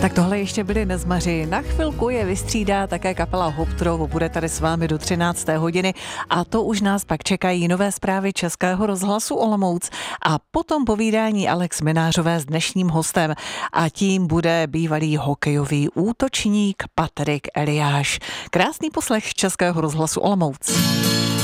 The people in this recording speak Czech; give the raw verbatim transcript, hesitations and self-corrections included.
Tak tohle ještě byli Nezmaři. Na chvilku je vystřídá také kapela Hoptrovo. Bude tady s vámi do třinácté hodiny a to už nás pak čekají nové zprávy Českého rozhlasu Olomouc a potom povídání Alex Minářové s dnešním hostem a tím bude bývalý hokejový útočník Patrik Eliáš. Krásný poslech Českého rozhlasu Olomouc.